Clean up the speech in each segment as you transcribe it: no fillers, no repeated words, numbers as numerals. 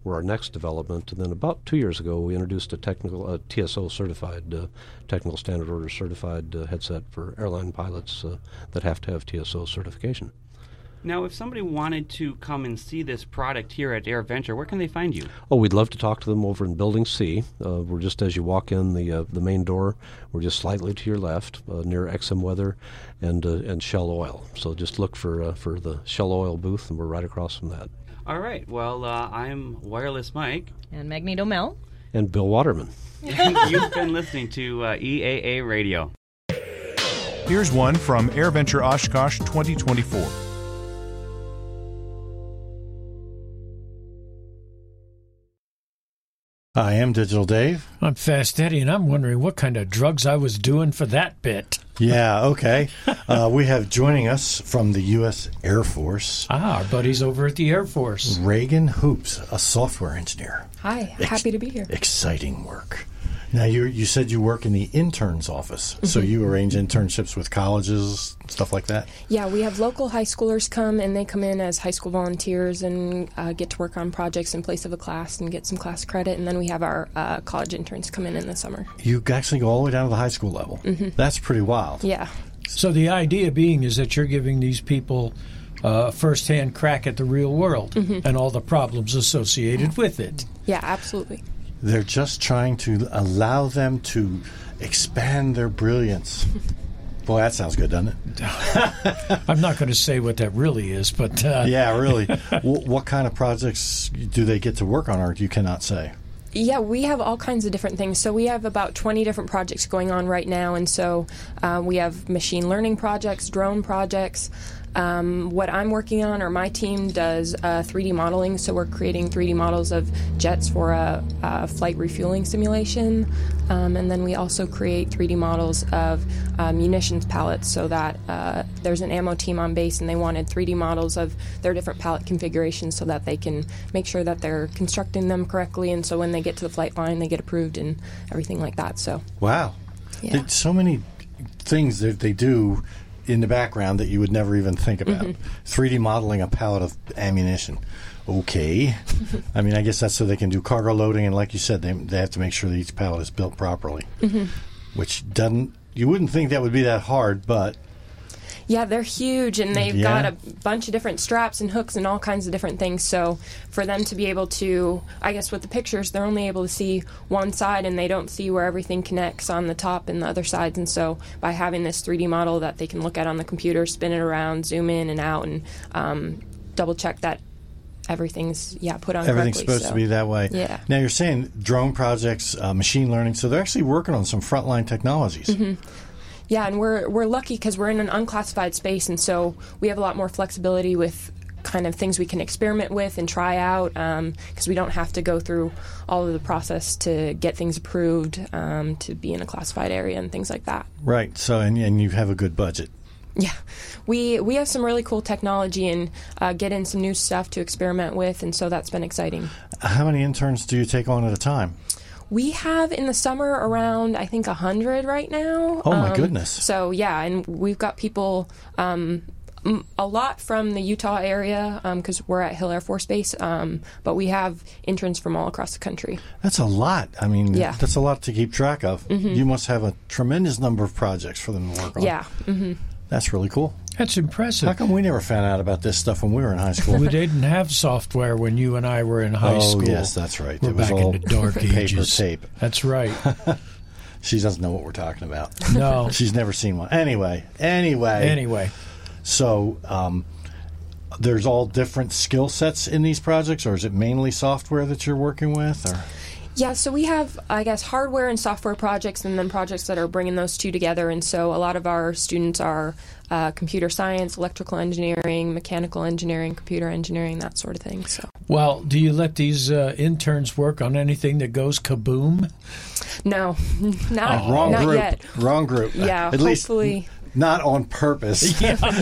were our next development. And then about 2 years ago, we introduced a technical TSO certified, technical standard order certified headset for airline pilots that have to have TSO certification. Now, if somebody wanted to come and see this product here at AirVenture, where can they find you? Oh, we'd love to talk to them over in Building C. We're just as you walk in the main door. We're just slightly to your left, near XM Weather and Shell Oil. So just look for the Shell Oil booth, and we're right across from that. All right. Well, I'm Wireless Mike. And Magneto Mel. And Bill Waterman. And you've been listening to EAA Radio. Here's one from AirVenture Oshkosh 2024. I am Digital Dave. I'm Fast Eddie, and I'm wondering what kind of drugs I was doing for that bit. Yeah, okay. We have joining us from the U.S. Air Force. Our buddies over at the Air Force. Reagan Hoops, a software engineer. Hi, happy to be here. Exciting work. Now, you said you work in the interns office, so you arrange internships with colleges, stuff like that? Yeah, we have local high schoolers come, and they come in as high school volunteers and get to work on projects in place of a class and get some class credit, and then we have our college interns come in the summer. You actually go all the way down to the high school level. Mm-hmm. That's pretty wild. Yeah. So the idea being is that you're giving these people a first-hand crack at the real world and all the problems associated with it. Yeah, absolutely. They're just trying to allow them to expand their brilliance. Boy, that sounds good, doesn't it? I'm not going to say what that really is, but... Yeah, really. What kind of projects do they get to work on, or you cannot say? Yeah, we have all kinds of different things. So we have about 20 different projects going on right now, and so we have machine learning projects, drone projects. What I'm working on, or my team does 3D modeling, so we're creating 3D models of jets for a flight refueling simulation, and then we also create 3D models of munitions pallets, so that there's an ammo team on base, and they wanted 3D models of their different pallet configurations so that they can make sure that they're constructing them correctly, and so when they get to the flight line, they get approved and everything like that. So wow, yeah. There's so many things that they do in the background that you would never even think about. 3D modeling a pallet of ammunition. Okay. I mean, I guess that's so they can do cargo loading, and like you said, they have to make sure that each pallet is built properly, which you wouldn't think that would be that hard, but... Yeah, they're huge, and they've got a bunch of different straps and hooks and all kinds of different things. So for them to be able to, I guess with the pictures, they're only able to see one side, and they don't see where everything connects on the top and the other sides. And so by having this 3D model that they can look at on the computer, spin it around, zoom in and out, and double-check that everything's put on everything's correctly. Supposed to be that way. Yeah. Now you're saying drone projects, machine learning, so they're actually working on some frontline technologies. Yeah, and we're lucky because we're in an unclassified space, and so we have a lot more flexibility with kind of things we can experiment with and try out, because we don't have to go through all of the process to get things approved to be in a classified area and things like that. Right. So and you have a good budget. Yeah, we have some really cool technology and get in some new stuff to experiment with, and so that's been exciting. How many interns do you take on at a time? We have in the summer around, I think, 100 right now. Oh, my goodness. So, yeah, and we've got people, a lot from the Utah area, because we're at Hill Air Force Base, but we have interns from all across the country. That's a lot. I mean, that's a lot to keep track of. You must have a tremendous number of projects for them to work on. Yeah. That's really cool. That's impressive. How come we never found out about this stuff when we were in high school? We didn't have software when you and I were in high school. Oh, yes, that's right. We're it was back all in the dark ages. paper tape. That's right. She doesn't know what we're talking about. No. She's never seen one. Anyway. So there's all different skill sets in these projects, or is it mainly software that you're working with? Or? Yeah, so we have, I guess, hardware and software projects and then projects that are bringing those two together. And so a lot of our students are computer science, electrical engineering, mechanical engineering, computer engineering, that sort of thing. So. Well, do you let these interns work on anything that goes kaboom? No, not group. yet. Wrong group. Yeah, At hopefully. not on purpose.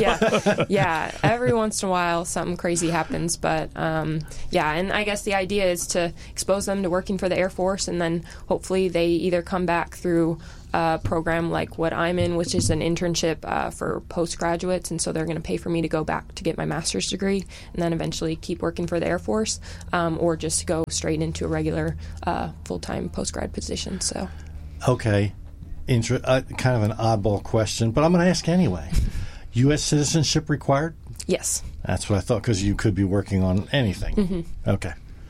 yeah. Every once in a while, something crazy happens, but yeah. And I guess the idea is to expose them to working for the Air Force, and then hopefully they either come back through a program like what I'm in, which is an internship for postgraduates, and so they're going to pay for me to go back to get my master's degree, and then eventually keep working for the Air Force, or just go straight into a regular full-time postgrad position. So, okay, kind of an oddball question, but I'm going to ask anyway. U.S. citizenship required? Yes. That's what I thought, because you could be working on anything. Mm-hmm. Okay.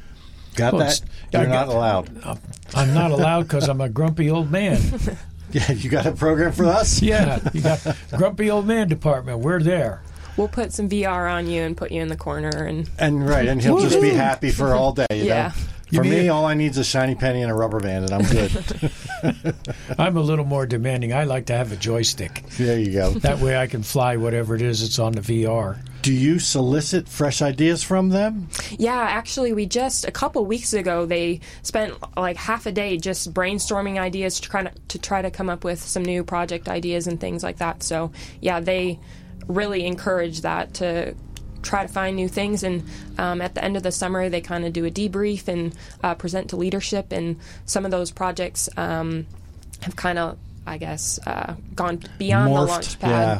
Got that? You're not allowed. I'm not allowed because I'm a grumpy old man. Yeah, you got a program for us? Yeah, you got grumpy old man department. We're there. We'll put some VR on you and put you in the corner, and he'll just be happy for all day. You know? For You me, mean- all I need is a shiny penny and a rubber band, and I'm good. I'm a little more demanding. I like to have a joystick. There you go. That way I can fly whatever it is that's on the VR. Do you solicit fresh ideas from them? yeah, actually, we just a couple weeks ago they spent like half a day just brainstorming ideas to try to come up with some new project ideas and things like that. So yeah, they really encourage that, to try to find new things, and at the end of the summer they kind of do a debrief and present to leadership, and some of those projects have kind of, I guess, gone beyond the launch pad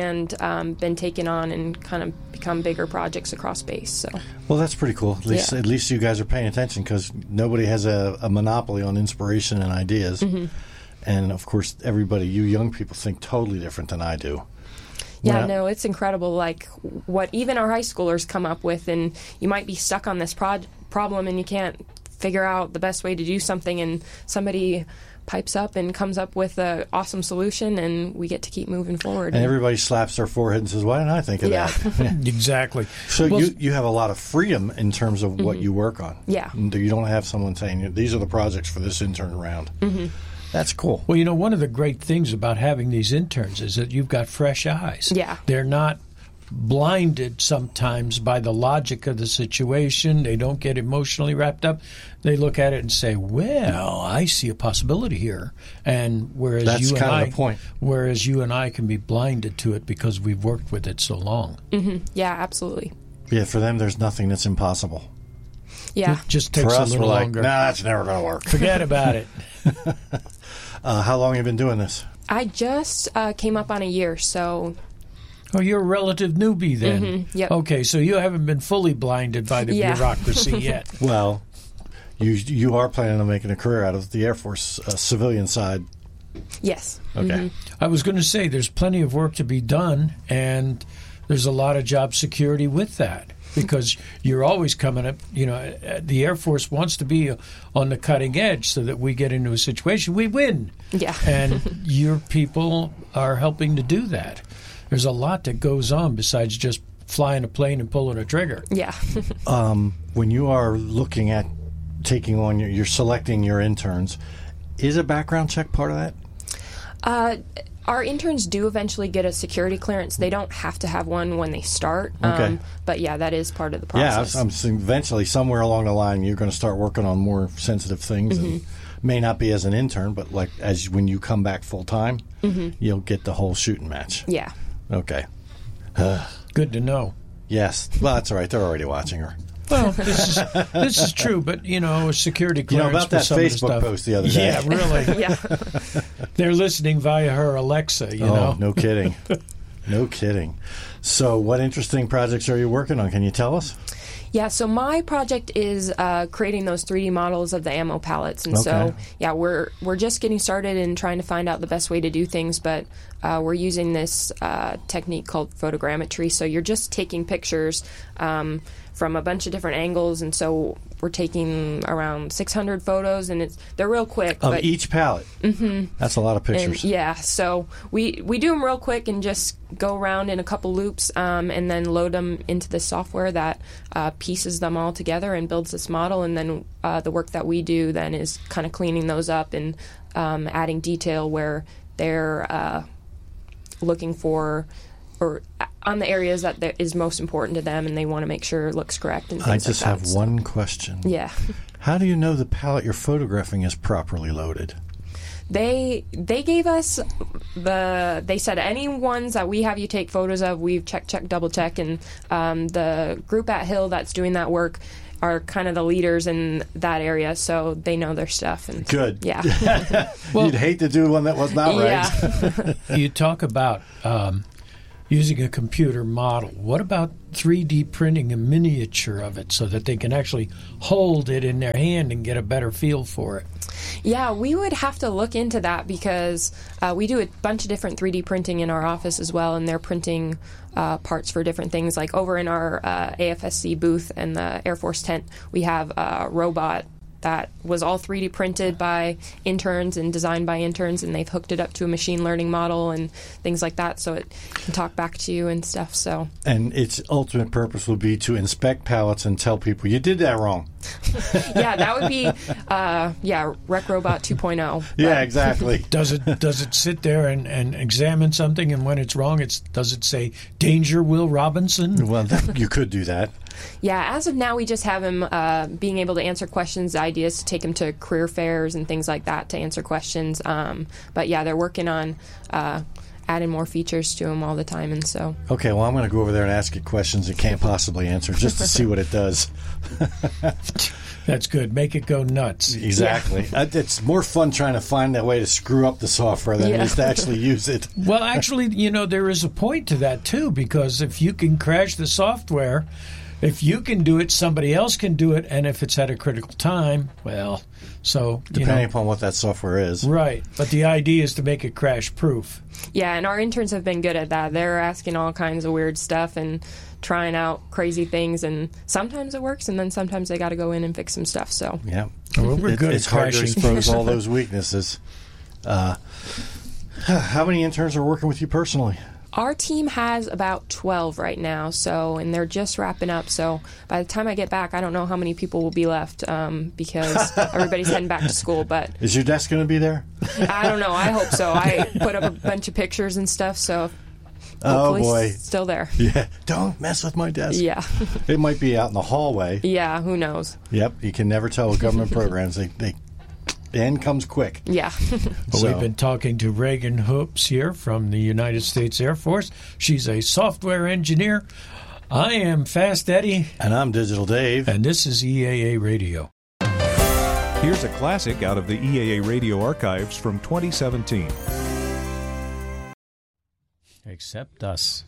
and been taken on and kind of become bigger projects across base. So, Well, that's pretty cool. At least you guys are paying attention, because nobody has a monopoly on inspiration and ideas. Mm-hmm. And, of course, you young people think totally different than I do. yeah, no, it's incredible, like what even our high schoolers come up with, and you might be stuck on this problem and you can't figure out the best way to do something, and somebody pipes up and comes up with an awesome solution, and we get to keep moving forward. And everybody slaps their forehead and says, why didn't I think of that? Exactly. So Well, you have a lot of freedom in terms of what you work on. Yeah. You don't have someone saying, these are the projects for this intern round. Mm-hmm. That's cool. Well, one of the great things about having these interns is that you've got fresh eyes. Yeah. They're not blinded sometimes by the logic of the situation. They don't get emotionally wrapped up. They look at it and say, well, I see a possibility here. And whereas That's you and kind of I, the point. Whereas you and I can be blinded to it because we've worked with it so long. Yeah, absolutely. Yeah, for them, there's nothing that's impossible. Yeah. It just For takes a us, we're little like, longer. nah, that's never going to work. Forget about it. How long have you been doing this? I just came up on a year, so Oh, you're a relative newbie then. Yep. Okay, so you haven't been fully blinded by the Yeah. bureaucracy yet. Well, you are planning on making a career out of the Air Force civilian side. yes. Okay. I was going to say there's plenty of work to be done, and there's a lot of job security with that, because you're always coming up, the Air Force wants to be on the cutting edge so that we get into a situation, we win. Yeah. And your people are helping to do that. There's a lot that goes on besides just flying a plane and pulling a trigger. Yeah. When you are looking at taking on, you're selecting your interns, is a background check part of that? Our interns do eventually get a security clearance. They don't have to have one when they start. Okay. But yeah, that is part of the Yeah, process. I'm saying eventually, somewhere along the line, you're going to start working on more sensitive things. And may not be as an intern, but like when you come back full time, you'll get the whole shooting match. Yeah. Okay. Good to know. Yes. Well, that's all right. They're already watching her. Well, this is true, but a security clearance about for that some of the Facebook stuff. post the other day. Yeah, really. Yeah. They're listening via her Alexa. You know. No kidding. No kidding. So, what interesting projects are you working on? Can you tell us? Yeah, so my project is creating those 3D models of the ammo pallets, and Okay. so yeah, we're just getting started and trying to find out the best way to do things. But we're using this technique called photogrammetry. So you're just taking pictures from a bunch of different angles, and so we're taking around 600 photos, and they're real quick. Of but each palette. Mm-hmm. That's a lot of pictures. And, yeah, so we do them real quick and just go around in a couple loops and then load them into the software that pieces them all together and builds this model. And then the work that we do then is kind of cleaning those up and adding detail where they're looking for or on the areas that is most important to them and they want to make sure it looks correct. And I things just like that. have one question. Yeah. How do you know the palette you're photographing is properly loaded? They gave us they said any ones that we have you take photos of, we've check, double check, and the group at Hill that's doing that work are kind of the leaders in that area, so they know their stuff. And Good. Yeah. Well, you'd hate to do one that was not right. Yeah. You talk about using a computer model. What about 3D printing a miniature of it so that they can actually hold it in their hand and get a better feel for it? Yeah, we would have to look into that because we do a bunch of different 3D printing in our office as well, and they're printing parts for different things. Like over in our AFSC booth and the Air Force tent, we have a robot that was all 3D printed by interns and designed by interns, and they've hooked it up to a machine learning model and things like that, so it can talk back to you and stuff. So, and its ultimate purpose would be to inspect pallets and tell people you did that wrong. Yeah, that would be Rec Robot 2.0. Yeah, exactly. Does it sit there and examine something, and when it's wrong, does it say "Danger, Will Robinson"? Well, you could do that. Yeah, as of now, we just have him being able to answer questions, ideas to take him to career fairs and things like that to answer questions. But yeah, they're working on adding more features to him all the time, and so. Okay, well, I'm going to go over there and ask it questions it can't possibly answer just to see what it does. That's good. Make it go nuts. Exactly. Yeah. It's more fun trying to find that way to screw up the software than it is to actually use it. Well, actually, there is a point to that, too, because if you can crash the software, if you can do it, somebody else can do it, and if it's at a critical time, well, so... Depending upon what that software is. Right, but the idea is to make it crash-proof. Yeah, and our interns have been good at that. They're asking all kinds of weird stuff and trying out crazy things, and sometimes it works, and then sometimes they got to go in and fix some stuff, so... Yeah. Well, we're good it's at hard to crashing. expose all those weaknesses. How many interns are working with you personally? Our team has about 12 right now, and they're just wrapping up. So by the time I get back, I don't know how many people will be left because everybody's heading back to school. But is your desk going to be there? I don't know. I hope so. I put up a bunch of pictures and stuff, so hopefully still there. Yeah, don't mess with my desk. Yeah. It might be out in the hallway. Yeah, who knows? Yep, you can never tell with government programs. The end comes quick. Yeah. Well, we've been talking to Reagan Hoops here from the United States Air Force. She's a software engineer. I am Fast Eddie. And I'm Digital Dave. And this is EAA Radio. Here's a classic out of the EAA Radio archives from 2017. Except us.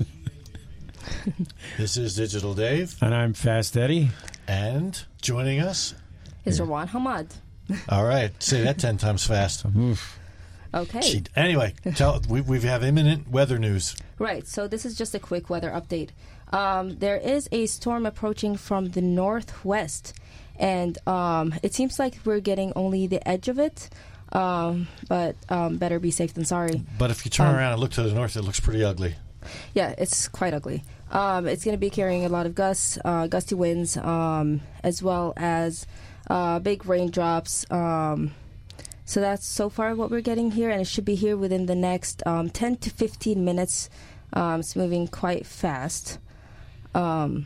This is Digital Dave. And I'm Fast Eddie. And joining us is Rawan Hamad. All right, say that 10 times fast. Okay. Anyway, we have imminent weather news. Right, so this is just a quick weather update. There is a storm approaching from the northwest, and it seems like we're getting only the edge of it, but better be safe than sorry. But if you turn around and look to the north, it looks pretty ugly. Yeah, it's quite ugly. It's going to be carrying a lot of gusty winds, as well as big raindrops. So that's so far what we're getting here, and it should be here within the next 10 to 15 minutes. It's moving quite fast. So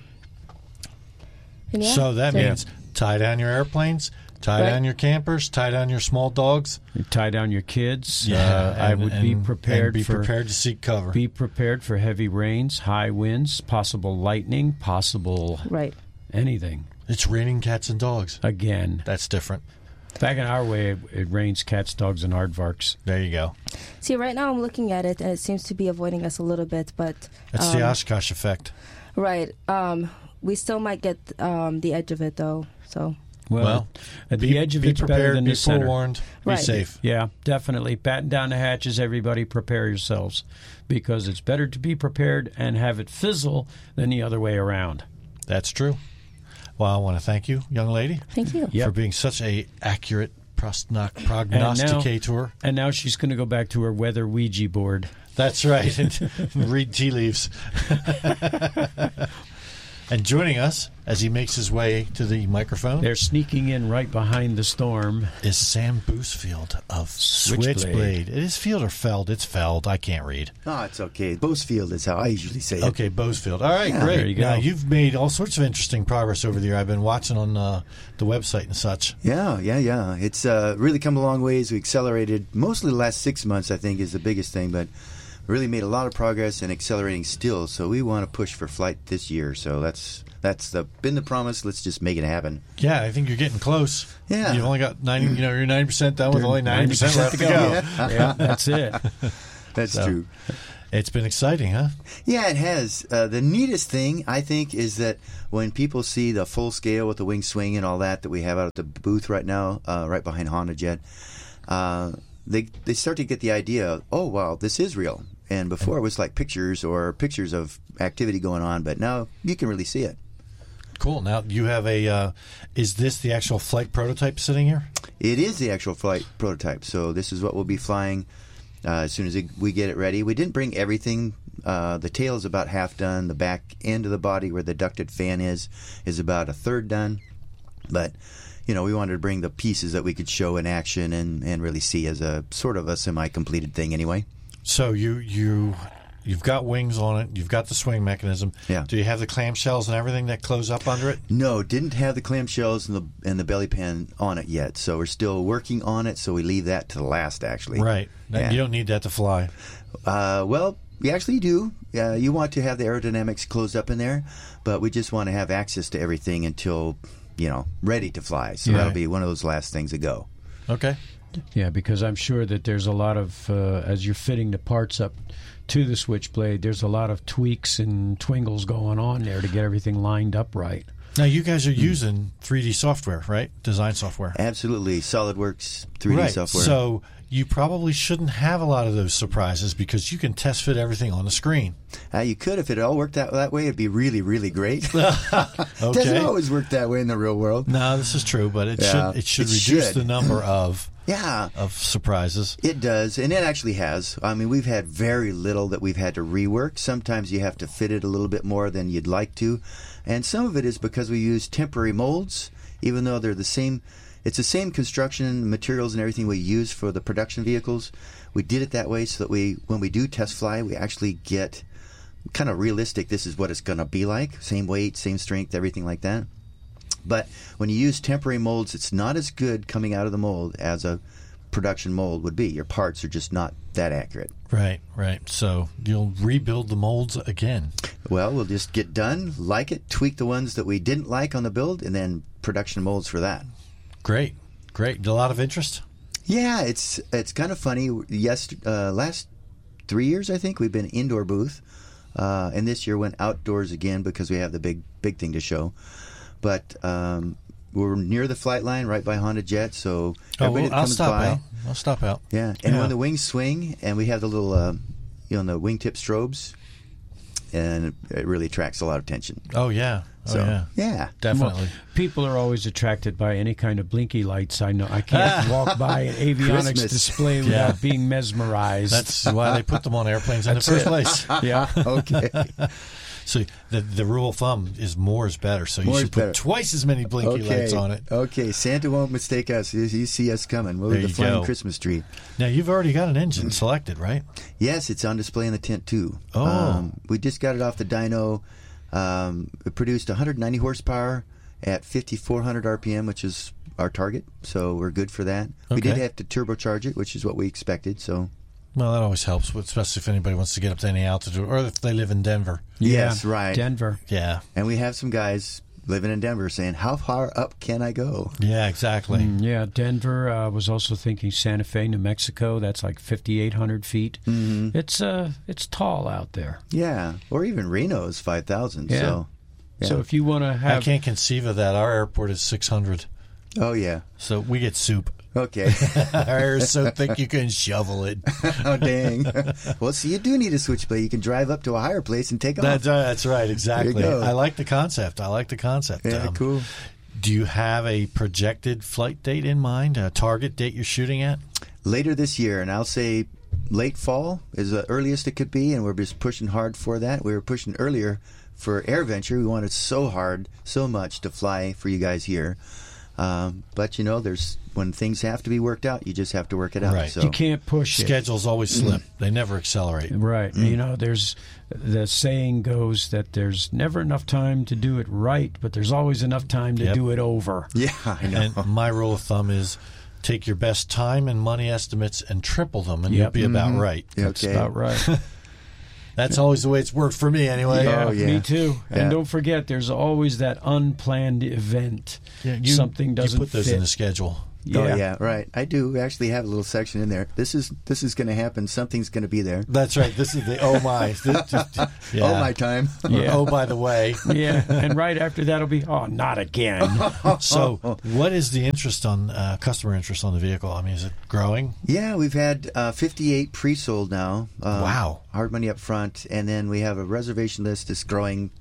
that means tie down your airplanes, tie down your campers, tie down your small dogs. You tie down your kids. I would be prepared prepared to seek cover. Be prepared for heavy rains, high winds, possible lightning, possible anything. It's raining cats and dogs. Again. That's different. Back in our way, it rains cats, dogs, and aardvarks. There you go. See, right now I'm looking at it, and it seems to be avoiding us a little bit, but... That's the Oshkosh effect. Right. We still might get the edge of it, though, so... Well, at the edge of it's better than the center. Be forewarned. Be safe. Yeah, definitely. Batten down the hatches, everybody. Prepare yourselves, because it's better to be prepared and have it fizzle than the other way around. That's true. Well, I want to thank you, young lady. Thank you. For being such a accurate prognosticator. And now she's going to go back to her weather Ouija board. That's right. And read tea leaves. And joining us as he makes his way to the microphone They're sneaking in right behind the storm. is Sam Boosfield of Switchblade. It is Field or Feld? It's Feld. I can't read. Oh, it's okay. Bosefield is how I usually say it. Okay, Boosfield. All right, Yeah. great. There you go. Now, you've made all sorts of interesting progress over the year. I've been watching on the website and such. Yeah. It's really come a long ways. We accelerated. Mostly the last 6 months, I think, is the biggest thing, but really made a lot of progress and accelerating still. So we want to push for flight this year. So that's been the promise. Let's just make it happen. Yeah, I think you're getting close. Yeah. You've only got 90. You're 90% done with only 90% left to go. Yeah, that's it. That's So- true. It's been exciting, huh? Yeah, it has. The neatest thing, I think, is that when people see the full scale with the wing swing and all that we have out at the booth right now, right behind Honda Jet, they start to get the idea, oh, wow, this is real. And before it was like pictures of activity going on, but now you can really see it. Cool. Now, you have is this the actual flight prototype sitting here? It is the actual flight prototype. So this is what we'll be flying as soon as we get it ready. We didn't bring everything. The tail is about half done. The back end of the body where the ducted fan is about a third done. But, we wanted to bring the pieces that we could show in action and really see as a sort of a semi-completed thing anyway. So you've got wings on it. You've got the swing mechanism. Yeah. Do you have the clamshells and everything that close up under it? No, didn't have the clamshells and the belly pan on it yet. So we're still working on it. So we leave that to the last, actually. Right. Yeah. You don't need that to fly. Well, we actually do. You want to have the aerodynamics closed up in there, but we just want to have access to everything until, ready to fly. So that'll be one of those last things to go. Okay. Yeah, because I'm sure that there's a lot of, as you're fitting the parts up to the Switchblade, there's a lot of tweaks and twingles going on there to get everything lined up right. Now, you guys are using 3D software, right? Design software. Absolutely. SolidWorks 3D right. software. So you probably shouldn't have a lot of those surprises because you can test fit everything on the screen. You could if it all worked out that way. It'd be really, really great. Okay. Doesn't always work that way in the real world. No, this is true, but it should reduce should. the number of Yeah. of surprises. It does, and it actually has. I mean, we've had very little that we've had to rework. Sometimes you have to fit it a little bit more than you'd like to, and some of it is because we use temporary molds, even though they're the same. It's the same construction materials and everything we use for the production vehicles. We did it that way so that when we do test fly, we actually get kind of realistic. This is what it's going to be like. Same weight, same strength, everything like that. But when you use temporary molds, it's not as good coming out of the mold as a production mold would be. Your parts are just not that accurate. Right. So you'll rebuild the molds again. Well, we'll just get done, like it, tweak the ones that we didn't like on the build, and then production molds for that. Great. A lot of interest? Yeah, it's kind of funny. Last 3 years, I think, we've been indoor booth, and this year went outdoors again because we have the big thing to show. But we're near the flight line, right by Honda Jet, so everybody that comes by. I'll stop out. Yeah, and when the wings swing, and we have the little, the wingtip strobes, and it really attracts a lot of attention. Oh, yeah. Yeah. Definitely. Well, people are always attracted by any kind of blinky lights. I know I can't walk by an avionics Christmas. display without being mesmerized. That's why they put them on airplanes in the first place. yeah. Okay. So the rule of thumb is more is better. So you More is should put better. twice as many blinky lights on it. Okay, Santa won't mistake us. You see us coming. We're There the you flying go. Christmas tree. Now, you've already got an engine selected, right? Yes, it's on display in the tent, too. Oh. We just got it off the dyno. It produced 190 horsepower at 5,400 RPM, which is our target, so we're good for that. We did Okay. have to turbocharge it, which is what we expected, so... Well, that always helps, especially if anybody wants to get up to any altitude, or if they live in Denver. Yes, right. Denver. Yeah. And we have some guys living in Denver saying, how far up can I go? Yeah, exactly. Yeah, Denver. Was also thinking Santa Fe, New Mexico. That's like 5,800 feet. Mm-hmm. It's tall out there. Yeah, or even Reno's 5,000, Yeah. so... Yeah. So if you want to I have, can't conceive of that. Our airport is 600, Oh, yeah. so we get soup. Okay. Our air is so thick you can shovel it. Oh, dang. Well, see, you do need a switchblade. You can drive up to a higher place and take off. That's right, exactly. There you go. I like the concept. Yeah, cool. Do you have a projected flight date in mind, a target date you're shooting at? Later this year, and I'll say late fall is the earliest it could be, and we're just pushing hard for that. We were pushing earlier for AirVenture, we wanted so much to fly for you guys here. But there's when things have to be worked out, you just have to work it out. Right. So You can't push it. Schedules always slip. They never accelerate. Right. There's the saying goes that there's never enough time to do it right, but there's always enough time to do it over. Yeah, I know. And my rule of thumb is take your best time and money estimates and triple them, and you'll be about right. That's Okay. about right. That's always the way it's worked for me, anyway. Yeah, Oh, yeah. me too. Yeah. And don't forget, there's always that unplanned event. Something doesn't You put those fit. in the schedule. Oh yeah, right. I do actually have a little section in there. This is going to happen. Something's going to be there. That's right. This is the oh my. Yeah. Oh my time. Yeah. Oh, by the way. Yeah, and right after that'll be, not again. So, what is the interest on customer interest on the vehicle? I mean, is it growing? Yeah, we've had 58 pre-sold now. Wow. Hard money up front, and then we have a reservation list that's growing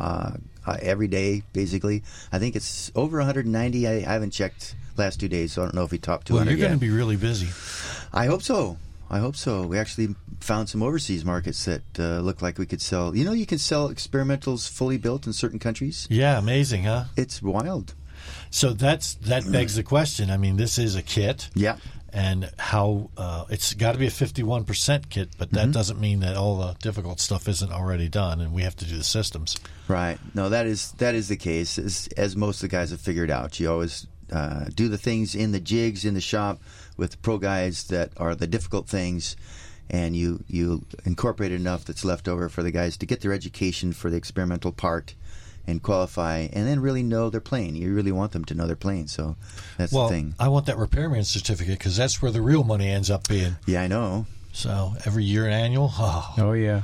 every day. Basically, I think it's over 190. I haven't checked last 2 days, so I don't know if we topped 200 Well, you're yet. going to be really busy. I hope so. We actually found some overseas markets that look like we could sell. You can sell experimentals fully built in certain countries. Yeah, amazing, huh? It's wild. So that begs the question. I mean, this is a kit. Yeah. And how it's got to be a 51% kit, but that doesn't mean that all the difficult stuff isn't already done, and we have to do the systems. Right. No, that is the case. As most of the guys have figured out, you always do the things in the jigs in the shop with the pro guys that are the difficult things, and you incorporate enough that's left over for the guys to get their education for the experimental part and qualify, and then really know their plane. You really want them to know their plane, so that's the thing. I want that repairman certificate because that's where the real money ends up being. Yeah, I know. So every year annual. Oh, yeah.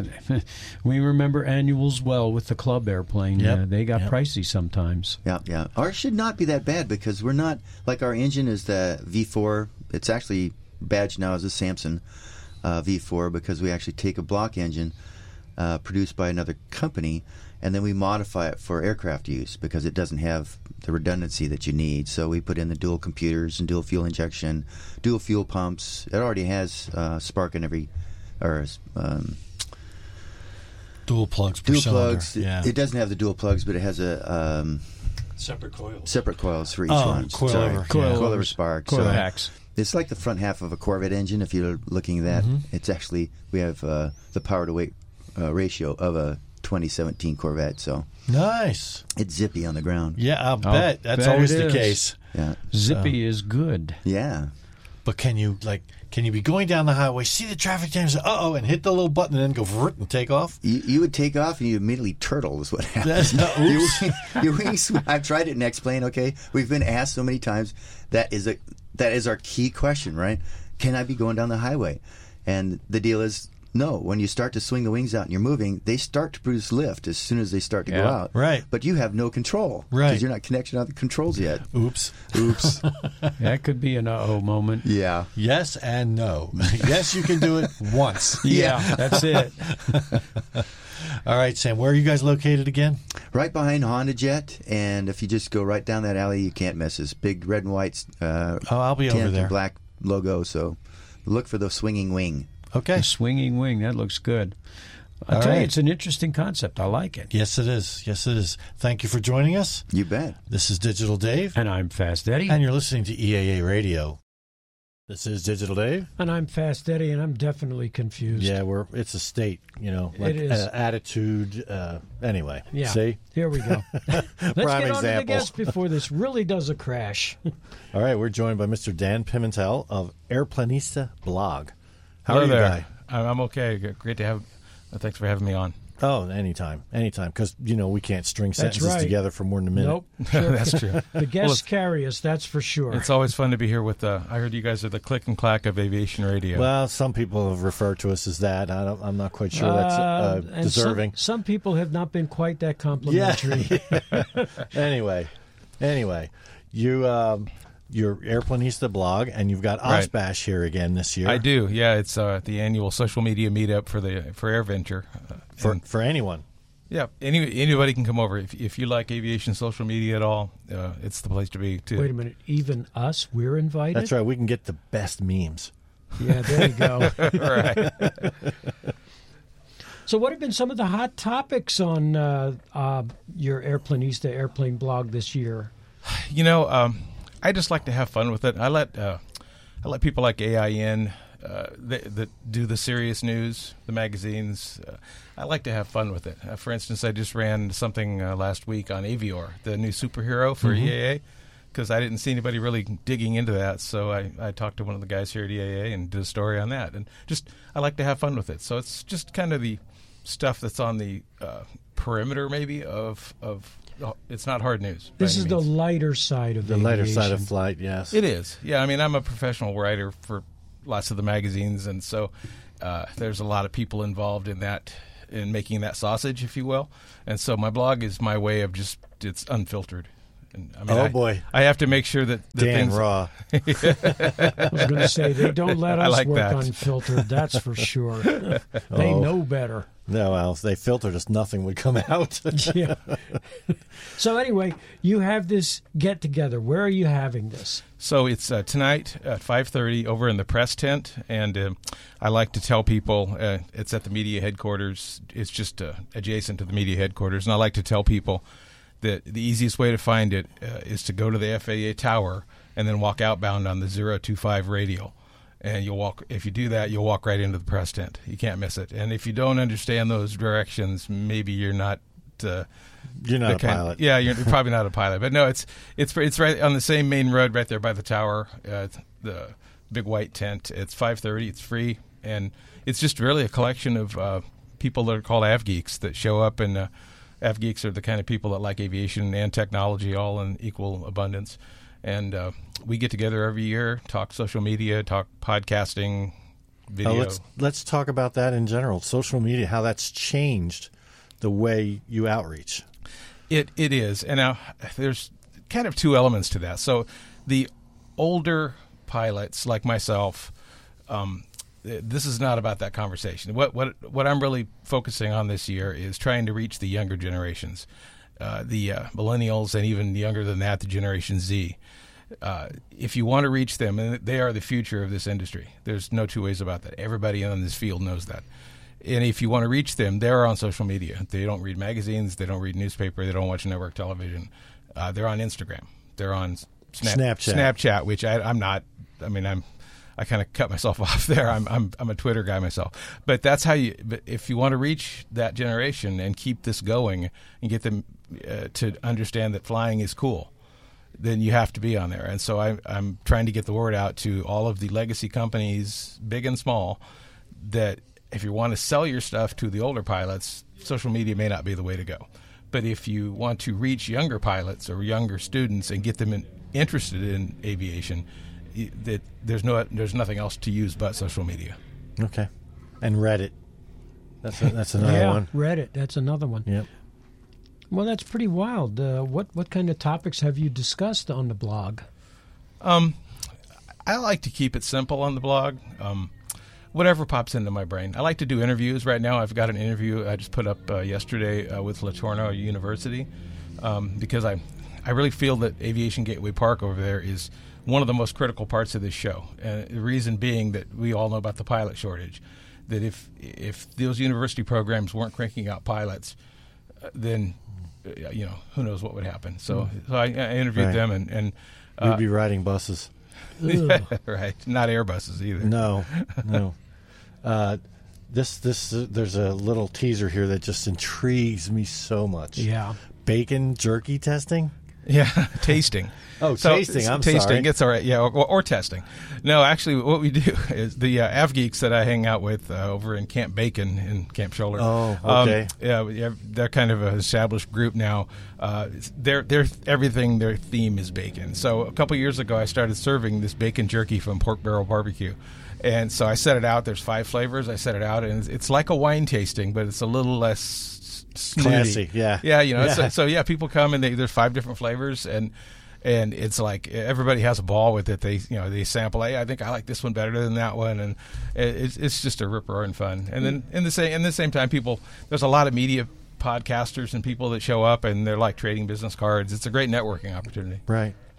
We remember annuals well with the club airplane. Yep. They got Yep. pricey sometimes. Yeah. Ours should not be that bad because we're not, like our engine is the V4. It's actually badged now as a Samson V4 because we actually take a block engine produced by another company and then we modify it for aircraft use because it doesn't have the redundancy that you need. So we put in the dual computers and dual fuel injection, dual fuel pumps. It already has spark in every, or dual plugs per dual cylinder. plugs. Yeah. It doesn't have the dual plugs, but it has a Separate coils. separate coils for each Oh, one. coilover. Coilover spark. Coil So hacks. it's like the front half of a Corvette engine. If you're looking at that, it's actually we have the power to weight ratio of a 2017 Corvette. So Nice. it's zippy on the ground. Yeah, I'll bet. That's bet always it the is. case. Yeah, Zippy is good. yeah. But can you be going down the highway, see the traffic jam, say, uh-oh, and hit the little button and then go vrrt and take off? You would take off and you immediately turtle is what happens. That's- your wings. I've tried it in X-Plane. Okay, we've been asked so many times. That is our key question, right? Can I be going down the highway? And the deal is no. When you start to swing the wings out and you're moving, they start to produce lift as soon as they start to go out. Right. But you have no control. Right. Because you're not connected on the controls yet. Oops. That could be an uh-oh moment. Yeah. Yes and no. Yes, you can do it once. Yeah, that's it. All right, Sam, where are you guys located again? Right behind Honda Jet, and if you just go right down that alley, you can't miss us. Big red and white I'll be over tent there. and black logo, so look for the swinging wing. Okay. The swinging wing, that looks good. I'll All tell you, right. it's an interesting concept. I like it. Yes, it is. Yes, it is. Thank you for joining us. You bet. This is Digital Dave, And I'm Fast Eddie. and you're listening to EAA Radio. This is Digital Dave. And I'm Fast Eddie, and I'm definitely confused. Yeah, it's a state, like It is. attitude. Anyway, Yeah. see? Here we go. Let's Prime get on to the example. guest before this really does a crash. All right, we're joined by Mr. Dan Pimentel of Airplanista Blog. How Hello are you, there. guy? I'm okay. Great to have. Thanks for having me on. Oh, anytime, because we can't string That's sentences right. together for more than a minute. Nope. That's true. The guests carry us, that's for sure. It's always fun to be here with. I heard you guys are the click and clack of aviation radio. Well, some people have referred to us as that. I'm not quite sure that's and deserving. Some people have not been quite that complimentary. Anyway, your Airplanista blog, and you've got Right. OSBASH here again this year. I do. Yeah, it's the annual social media meetup for AirVenture. For anyone. Yeah, anybody can come over if you like aviation social media at all. It's the place to be. Too. Wait a minute, even us, we're invited? That's right. We can get the best memes. Yeah, there you go. Right. So what have been some of the hot topics on your Airplanista airplane blog this year? I just like to have fun with it. I let people like AIN that do the serious news, the magazines. I like to have fun with it. For instance, I just ran something last week on Avior, the new superhero for EAA, because I didn't see anybody really digging into that. So I talked to one of the guys here at EAA and did a story on that. And just I like to have fun with it. So it's just kind of the stuff that's on the perimeter, maybe of it's not hard news. This is the lighter side of the lighter side of flight. Yes, it is. Yeah, I mean, I'm a professional writer for lots of the magazines, and so there's a lot of people involved in that, in making that sausage, if you will. And so my blog is my way of it's unfiltered. And, I mean, boy, I have to make sure that the Dan things raw. I was going to say they don't let us like work that. unfiltered. That's for sure. They know better. No, well, if they filtered us, nothing would come out. Yeah. So anyway, you have this get together. Where are you having this? So it's tonight at 5:30 over in the press tent, and I like to tell people it's at the media headquarters. It's just adjacent to the media headquarters, and I like to tell people that the easiest way to find it is to go to the FAA tower and then walk outbound on the 025 radial. And if you do that, you'll walk right into the press tent. You can't miss it. And if you don't understand those directions, maybe you're not you're not a pilot. Yeah, you're probably not a pilot. But no, it's right on the same main road right there by the tower, the big white tent. It's 5:30. It's free, and it's just really a collection of people that are called AvGeeks that show up, and AvGeeks are the kind of people that like aviation and technology all in equal abundance. And we get together every year, talk social media, talk podcasting, video. Let's talk about that in general. Social media, how that's changed the way you outreach. It is. And now there's kind of two elements to that. So the older pilots like myself, this is not about that conversation. What I'm really focusing on this year is trying to reach the younger generations, the millennials, and even younger than that, the Generation Z. If you want to reach them, and they are the future of this industry, there's no two ways about that. Everybody in this field knows that. And if you want to reach them, they're on social media. They don't read magazines. They don't read newspaper. They don't watch network television. They're on Instagram. They're on Snapchat, which I'm not. I mean, I kind of cut myself off there. I'm a Twitter guy myself. But that's how you. But if you want to reach that generation and keep this going and get them to understand that flying is cool, then you have to be on there. And so I'm trying to get the word out to all of the legacy companies, big and small, that if you want to sell your stuff to the older pilots, social media may not be the way to go. But if you want to reach younger pilots or younger students and get them interested in aviation, there's nothing else to use but social media. Okay. And Reddit. That's another one. Reddit. That's another one. Yep. Well, that's pretty wild. What kind of topics have you discussed on the blog? I like to keep it simple on the blog. Whatever pops into my brain. I like to do interviews. Right now, I've got an interview I just put up yesterday with LeTourneau University because I really feel that Aviation Gateway Park over there is one of the most critical parts of this show. And the reason being that we all know about the pilot shortage. That if those university programs weren't cranking out pilots, then who knows what would happen. So I interviewed them, and we'd be riding buses. Right, not Airbuses either. No. There's a little teaser here that just intrigues me so much. Yeah, bacon jerky testing. Yeah, tasting. Oh, tasting. I'm sorry. Tasting. It's all right. Yeah, or testing. No, actually, what we do is the AvGeeks that I hang out with over in Camp Bacon in Camp Scholler. Oh, okay. They're kind of an established group now. Their everything, their theme is bacon. So a couple years ago, I started serving this bacon jerky from Pork Barrel Barbecue. And so I set it out. There's 5 flavors. I set it out, and it's like a wine tasting, but it's a little less snooty. Classy, yeah. Yeah, So people come, and there's 5 different flavors, and it's like everybody has a ball with it. They sample. Hey, I think I like this one better than that one, and it's just a rip roaring fun. And then in the same time, there's a lot of media podcasters and people that show up, and they're like trading business cards. It's a great networking opportunity. Right.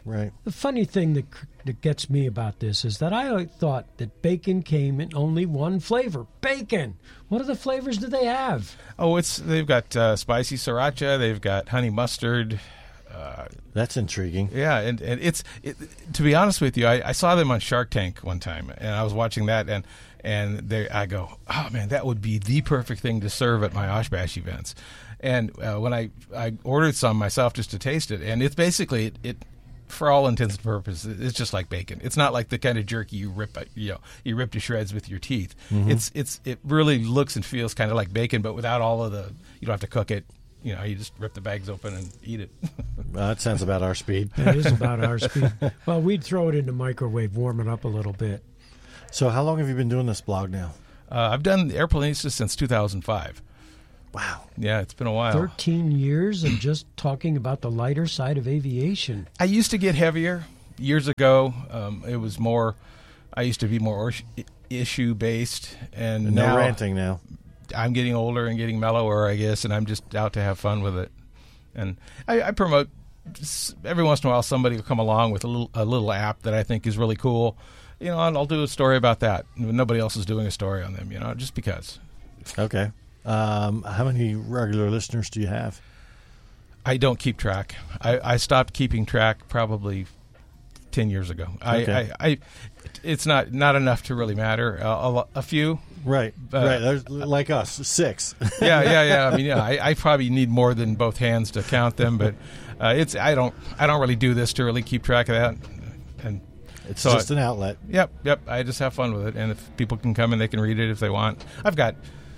Right. The funny thing that gets me about this is that I thought that bacon came in only one flavor. Bacon! What other flavors do they have? Oh, they've got spicy sriracha. They've got honey mustard. That's intriguing. Yeah, and to be honest with you, I saw them on Shark Tank one time, and I was watching that, and I go, oh man, that would be the perfect thing to serve at my Oshbash events. And when I ordered some myself just to taste it, and it's basically it for all intents and purposes, it's just like bacon. It's not like the kind of jerky you rip to shreds with your teeth. Mm-hmm. It really looks and feels kind of like bacon, but without all of the. You don't have to cook it. You just rip the bags open and eat it. That sounds about our speed. It is about our speed. Well, we'd throw it in the microwave, warm it up a little bit. So how long have you been doing this blog now? I've done Airplanista since 2005. Wow. Yeah, it's been a while. 13 years of just talking about the lighter side of aviation. I used to get heavier years ago. It was more, I used to be more issue-based. And no now ranting now. I'm getting older and getting mellower, I guess, and I'm just out to have fun with it. And I promote, every once in a while somebody will come along with a little app that I think is really cool. I'll do a story about that. Nobody else is doing a story on them, just because. Okay. How many regular listeners do you have? I don't keep track. I stopped keeping track probably 10 years ago. Okay. It's not enough to really matter. A few. Right. Right. There's, like us, 6. Yeah. I mean, I probably need more than both hands to count them, but I don't really do this to really keep track of that. And it's so just an outlet. Yep. I just have fun with it, and if people can come and they can read it if they want. I've got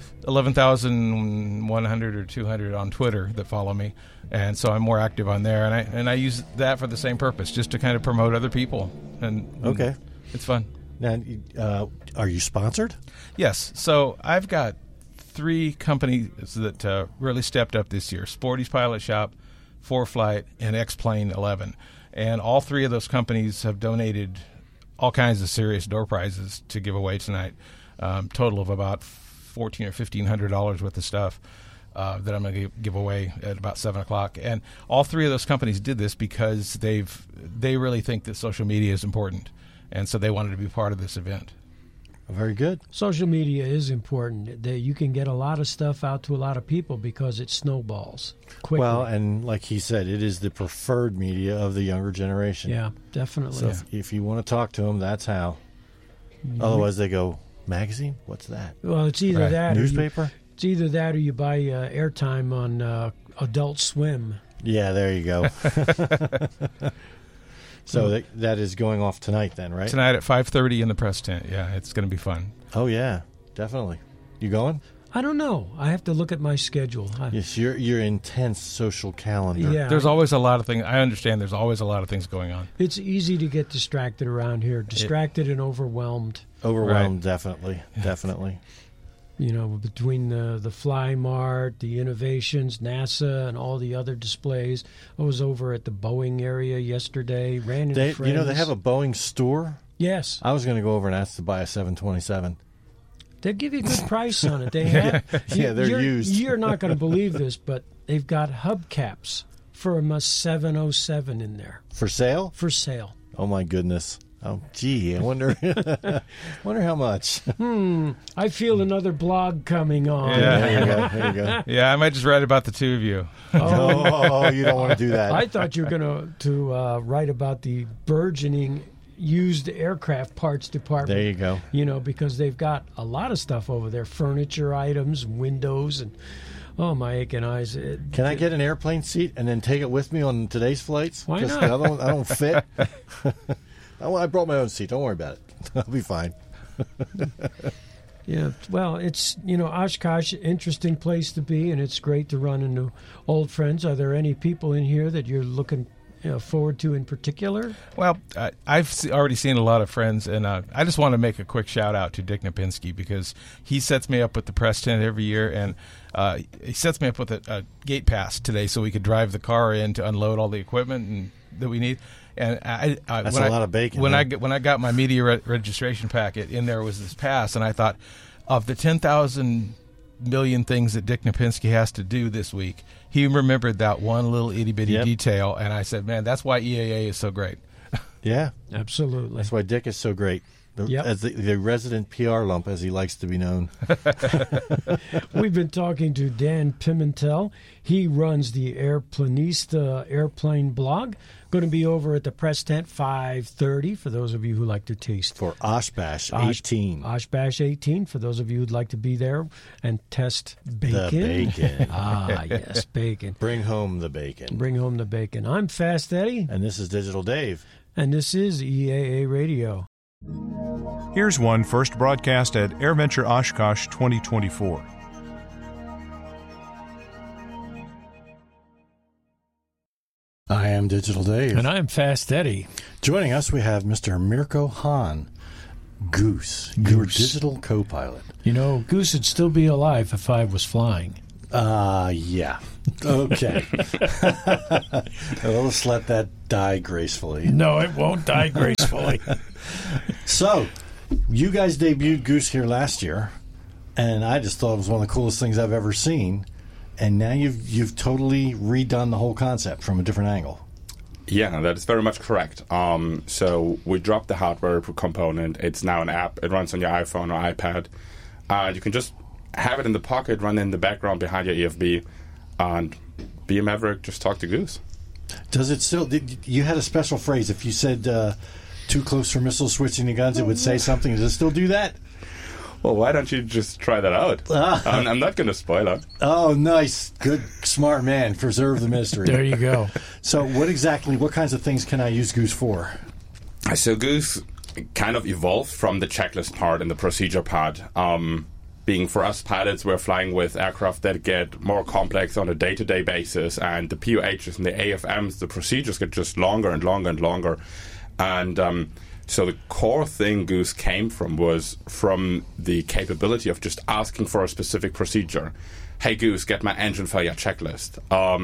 11,100 or 200 on Twitter that follow me, and so I'm more active on there, and I use that for the same purpose, just to kind of promote other people. And okay, it's fun. Now, are you sponsored? Yes. So I've got 3 companies that really stepped up this year: Sporty's Pilot Shop, 4Flight, and X-Plane 11. And all 3 of those companies have donated all kinds of serious door prizes to give away tonight. Total of about $1,400 or $1,500 worth of stuff that I'm going to give away at about 7 o'clock. And all 3 of those companies did this because they really think that social media is important, and so they wanted to be part of this event. Very good. Social media is important. You can get a lot of stuff out to a lot of people because it snowballs quickly. Well, and like he said, it is the preferred media of the younger generation. Yeah, definitely. So if you want to talk to them, that's how. Mm-hmm. Otherwise, they go, magazine? What's that? Well, it's either that newspaper. It's either that or you buy airtime on Adult Swim. Yeah, there you go. So that is going off tonight then, right? Tonight at 5:30 in the press tent. Yeah, it's going to be fun. Oh, yeah, definitely. You going? I don't know. I have to look at my schedule. Yes, your intense social calendar. Yeah. There's always a lot of things. I understand there's always a lot of things going on. It's easy to get distracted around here. Distracted and overwhelmed. Overwhelmed, right. Definitely. Between the Fly Mart, the innovations, NASA, and all the other displays. I was over at the Boeing area yesterday. Ran into friends. They have a Boeing store? Yes. I was going to go over and ask to buy a 727. They'll give you a good price on it. They have. They're used. You're not going to believe this, but they've got hubcaps for a 707 in there. For sale? For sale. Oh, my goodness. Oh, gee, I wonder how much. I feel another blog coming on. Yeah. There you go. Yeah, I might just write about the 2 of you. Oh, you don't want to do that. I thought you were going to write about the burgeoning used aircraft parts department. There you go. Because they've got a lot of stuff over there, furniture items, windows, and oh, my aching eyes. Can I get an airplane seat and then take it with me on today's flights? Why not? The other one, I don't fit. I brought my own seat. Don't worry about it. I'll be fine. Yeah, well, it's, Oshkosh, interesting place to be, and it's great to run into old friends. Are there any people in here that you're looking forward to in particular? Well, I've already seen a lot of friends, and I just want to make a quick shout-out to Dick Napinski because he sets me up with the press tent every year, and he sets me up with a gate pass today so we could drive the car in to unload all the equipment that we need. And that's a lot of bacon. When I got my media registration packet, in there was this pass, and I thought, of the 10,000 million things that Dick Napinski has to do this week, he remembered that one little itty-bitty detail, and I said, man, that's why EAA is so great. Yeah. Absolutely. That's why Dick is so great. As the resident PR lump, as he likes to be known. We've been talking to Dan Pimentel. He runs the Airplanista airplane blog. Going to be over at the press tent 5:30 for those of you who like to taste. For Oshbash 18. Oshbash 18 for those of you who'd like to be there and test bacon. The bacon. Yes, bacon. Bring home the bacon. Bring home the bacon. I'm Fast Eddie. And this is Digital Dave. And this is EAA Radio. Here's one first broadcast at AirVenture Oshkosh 2024. I am Digital Dave. And I'm Fast Eddie. Joining us, we have Mr. Mirko Hahn, Goose, your digital co-pilot. You know, Goose would still be alive if I was flying. Yeah. Okay. Let's let that die gracefully. No, it won't die gracefully. So, you guys debuted Goose here last year, and I just thought it was one of the coolest things I've ever seen. And now you've totally redone the whole concept from a different angle. Yeah, that is very much correct. So we dropped the hardware component. It's now an app. It runs on your iPhone or iPad. You can just have it in the pocket, run in the background behind your EFB, and be a Maverick, just talk to Goose. Does it still... You had a special phrase. If you said too close for missile switching the guns, it would say something. Does it still do that? Well, why don't you just try that out? I'm not going to spoil it. Oh, nice. Good, smart man. Preserve the mystery. There you go. So what kinds of things can I use Goose for? So Goose kind of evolved from the checklist part and the procedure part. Being for us pilots, we're flying with aircraft that get more complex on a day-to-day basis, and the POHs and the AFMs, the procedures get just longer and longer and longer. And so the core thing Goose came from was from the capability of just asking for a specific procedure. Hey, Goose, get my engine failure checklist.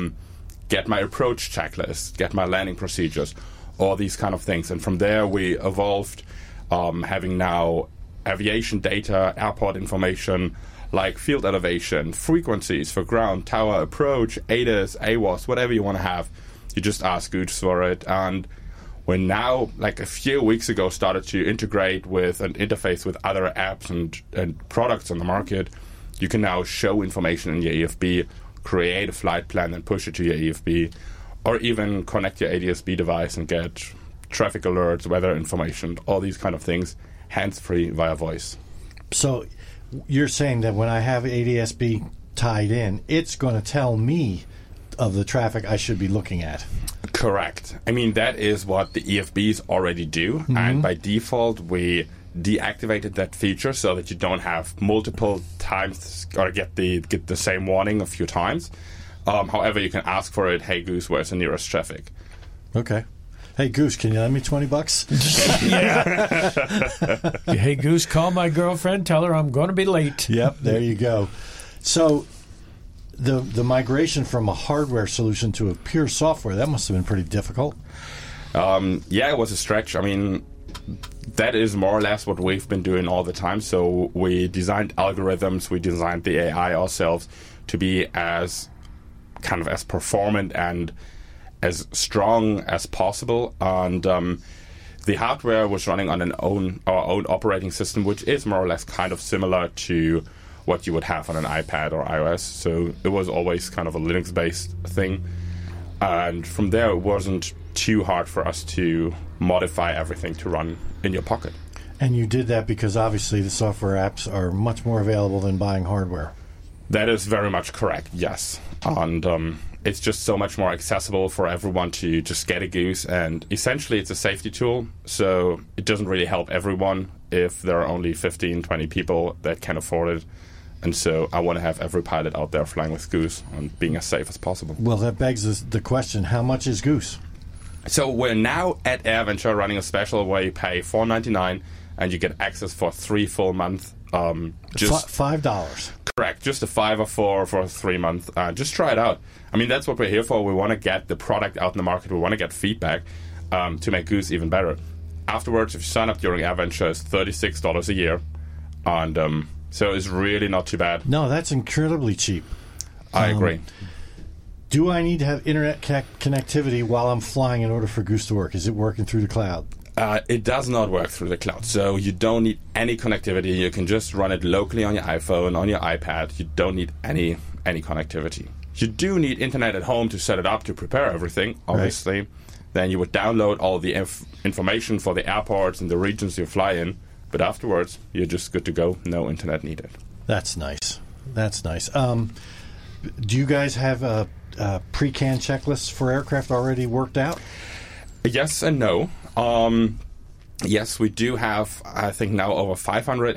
Get my approach checklist. Get my landing procedures. All these kind of things. And from there, we evolved having now aviation data, airport information, like field elevation, frequencies for ground, tower, approach, ADAS, AWOS, whatever you want to have. You just ask Goose for it. And we now, like a few weeks ago, started to integrate with and interface with other apps and products on the market. You can now show information in your EFB, create a flight plan and push it to your EFB, or even connect your ADS-B device and get traffic alerts, weather information, all these kind of things, hands-free via voice. So you're saying that when I have ADS-B tied in, it's going to tell me of the traffic I should be looking at. Correct. I mean, that is what the EFBs already do, and by default, we deactivated that feature so that you don't have multiple times or get the same warning a few times. However, you can ask for it, hey, Goose, where's the nearest traffic? Okay. Hey, Goose, can you lend me $20? Yeah. Hey, Goose, call my girlfriend. Tell her I'm going to be late. Yep, there you go. So the migration from a hardware solution to a pure software, that must have been pretty difficult. Yeah, it was a stretch. I mean, that is more or less what we've been doing all the time. So we designed algorithms, we designed the AI ourselves to be as kind of as performant and as strong as possible. And the hardware was running on our own operating system, which is more or less kind of similar to what you would have on an iPad or iOS. So it was always kind of a Linux-based thing. And from there, it wasn't too hard for us to modify everything to run in your pocket. And you did that because obviously the software apps are much more available than buying hardware. That is very much correct, yes. And it's just so much more accessible for everyone to just get a Goose. And essentially, it's a safety tool, so it doesn't really help everyone if there are only 15, 20 people that can afford it. And so I want to have every pilot out there flying with Goose and being as safe as possible. Well, that begs the question, how much is Goose? So we're now at AirVenture running a special where you pay $4.99 and you get access for 3 full months. Just $5. Correct. Just a $5 for 3 months. Just try it out. I mean, that's what we're here for. We want to get the product out in the market. We want to get feedback to make Goose even better. Afterwards, if you sign up during AirVenture, it's $36 a year. And So it's really not too bad. No, that's incredibly cheap. I agree. Do I need to have internet connectivity while I'm flying in order for Goose to work? Is it working through the cloud? It does not work through the cloud, so you don't need any connectivity. You can just run it locally on your iPhone, on your iPad. You don't need any connectivity. You do need internet at home to set it up, to prepare everything, obviously. Right. Then you would download all the information for the airports and the regions you fly in, but afterwards, you're just good to go. No internet needed. That's nice. That's nice. Do you guys have pre-canned checklists for aircraft already worked out? Yes and no. Yes, we do have, I think, now over 500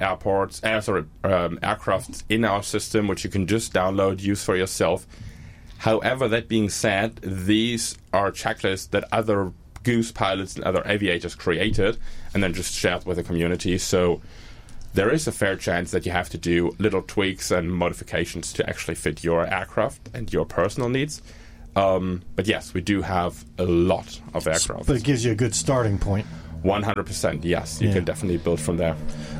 aircraft in our system, which you can just download, use for yourself. However, that being said, these are checklists that other Goose pilots and other aviators created and then just shared with the community. So there is a fair chance that you have to do little tweaks and modifications to actually fit your aircraft and your personal needs. But yes, we do have a lot of aircraft. But it gives you a good starting point. 100%, yes. You can definitely build from there.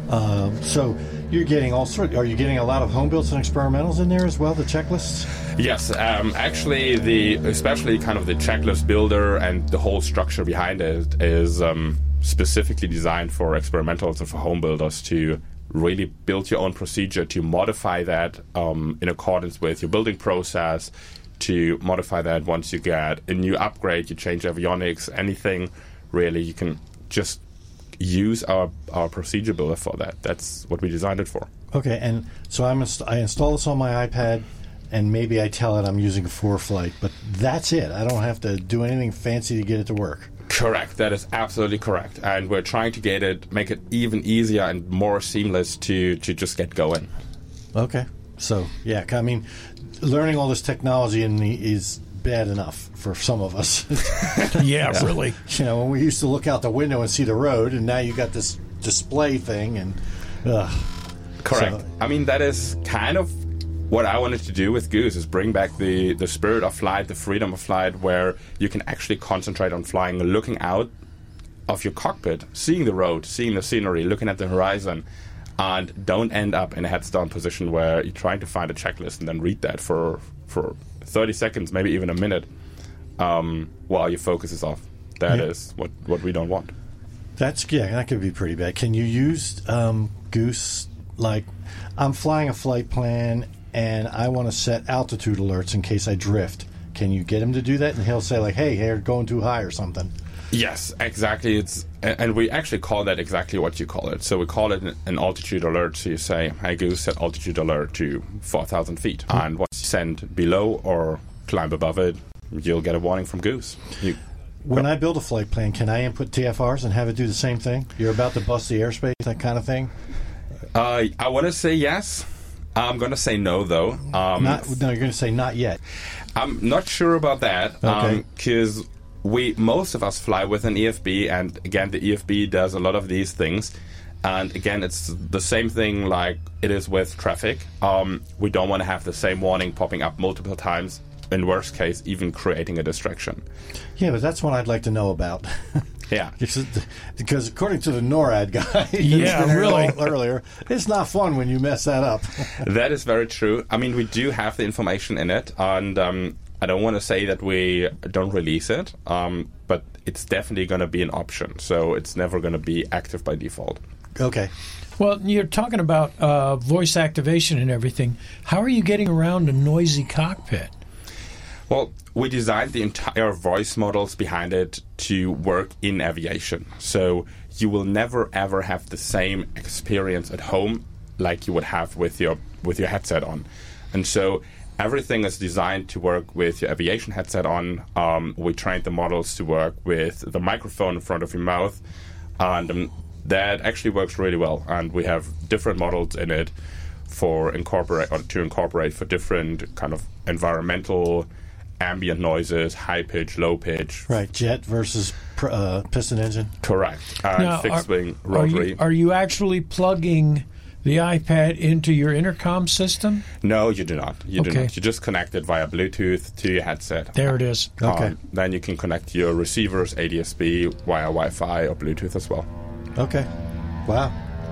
So you're getting are you getting a lot of home builds and experimentals in there as well, the checklists? Yes, actually, especially kind of the checklist builder and the whole structure behind it is specifically designed for experimentals and for home builders to really build your own procedure, to modify that in accordance with your building process, to modify that once you get a new upgrade, you change avionics, anything, really, you can just use our procedure builder for that. That's what we designed it for. Okay, and so I install this on my iPad, and maybe I tell it I'm using ForeFlight, but that's it. I don't have to do anything fancy to get it to work. Correct. That is absolutely correct. And we're trying to make it even easier and more seamless to just get going. Okay. So, yeah, I mean, learning all this technology is bad enough for some of us. Yeah, really. You know, when we used to look out the window and see the road, and now you got this display thing, and correct. So, I mean, that is kind of what I wanted to do with Goose, is bring back the spirit of flight, the freedom of flight, where you can actually concentrate on flying, looking out of your cockpit, seeing the road, seeing the scenery, looking at the horizon, and don't end up in a heads-down position where you're trying to find a checklist and then read that for 30 seconds, maybe even a minute, while your focus is off. That is what we don't want. That could be pretty bad. Can you use Goose, like, I'm flying a flight plan and I want to set altitude alerts in case I drift. Can you get him to do that? And he'll say, like, hey, you're going too high or something. Yes, exactly. And we actually call that exactly what you call it. So we call it an altitude alert. So you say, hey, Goose, set altitude alert to 4,000 feet. And once you send below or climb above it, you'll get a warning from Goose. When I build a flight plan, can I input TFRs and have it do the same thing? You're about to bust the airspace, that kind of thing? I want to say yes. I'm going to say no, though. You're going to say not yet. I'm not sure about that. Because most of us fly with an EFB, and again, the EFB does a lot of these things. And again, it's the same thing like it is with traffic. We don't want to have the same warning popping up multiple times. In worst case, even creating a distraction. Yeah, but that's what I'd like to know about. Yeah. Because according to the NORAD guy earlier, it's not fun when you mess that up. That is very true. I mean, we do have the information in it, and I don't want to say that we don't release it, but it's definitely going to be an option. So it's never going to be active by default. Okay. Well, you're talking about voice activation and everything. How are you getting around a noisy cockpit? Well, we designed the entire voice models behind it to work in aviation. So you will never, ever have the same experience at home like you would have with your headset on. And so everything is designed to work with your aviation headset on. We trained the models to work with the microphone in front of your mouth. And that actually works really well. And we have different models in it to incorporate for different kind of environmental ambient noises, high pitch, low pitch. Right, jet versus piston engine. Correct. And fixed wing rotary. Are you actually plugging the iPad into your intercom system? No, you do not. You do not. You just connect it via Bluetooth to your headset. There it is. Okay. Then you can connect your receivers, ADSB, via Wi-Fi or Bluetooth as well. Okay. Wow.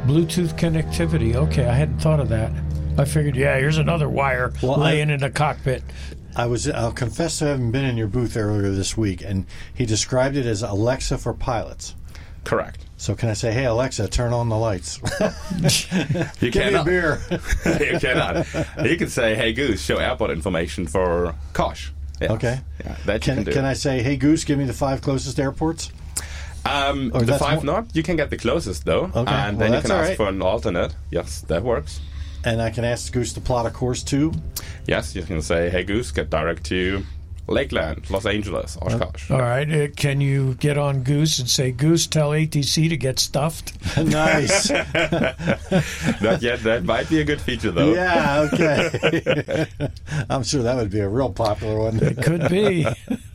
Bluetooth connectivity. Okay, I hadn't thought of that. I figured, here's another wire laying in the cockpit. I'll confess to having been in your booth earlier this week, and he described it as Alexa for pilots. Correct. So can I say, hey, Alexa, turn on the lights? You Give me a beer. You cannot. You can say, hey, Goose, show airport information for Kosh. Yes. Okay. Yeah, that you can do. Can I say, hey, Goose, give me the 5 closest airports? The 5 not. You can get the closest, though. Okay. And then you can ask for an alternate. Yes, that works. And I can ask Goose to plot a course too? Yes, you can say, hey, Goose, get direct to Lakeland, Los Angeles, Oshkosh. All right. Can you get on Goose and say, Goose, tell ATC to get stuffed? Nice. Not yet. That might be a good feature, though. Yeah, okay. I'm sure that would be a real popular one. It could be.